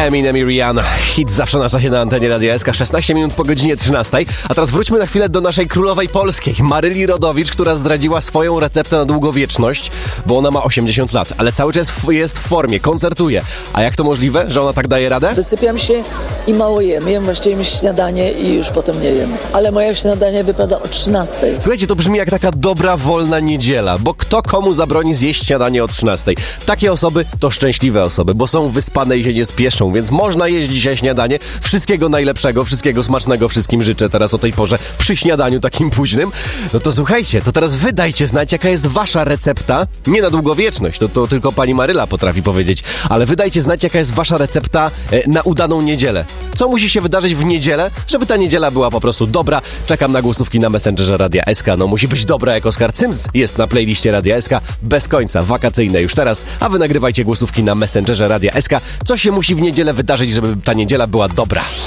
Eminem i Rihanna. Hit zawsze na czasie na antenie Radia SK, 16 minut po godzinie 13. A teraz wróćmy na chwilę do naszej królowej polskiej, Maryli Rodowicz, która zdradziła swoją receptę na długowieczność, bo ona ma 80 lat, ale cały czas jest w formie, koncertuje. A jak to możliwe, że ona tak daje radę? Wysypiam się i mało jem. Jem właściwie śniadanie i już potem nie jem. Ale moje śniadanie wypada o 13. Słuchajcie, to brzmi jak taka dobra, wolna niedziela, bo kto komu zabroni zjeść śniadanie o 13? Takie osoby to szczęśliwe osoby, bo są wyspane i się nie spieszą, więc można jeść dzisiaj śniadanie. Wszystkiego najlepszego, wszystkiego smacznego wszystkim życzę teraz o tej porze przy śniadaniu takim późnym. No to słuchajcie, to teraz wy dajcie znać, jaka jest wasza recepta, nie na długowieczność, to tylko pani Maryla potrafi powiedzieć, ale wy dajcie znać, jaka jest wasza recepta na udaną niedzielę. Co musi się wydarzyć w niedzielę, żeby ta niedziela była po prostu dobra? Czekam na głosówki na Messengerze Radia SK. No musi być dobra jak Oskar Cyms jest na playliście Radia SK bez końca, wakacyjne już teraz, a wy nagrywajcie głosówki na Messengerze Radia SK. Co się musi w niedzielę wydarzyć, żeby ta niedziela była dobra?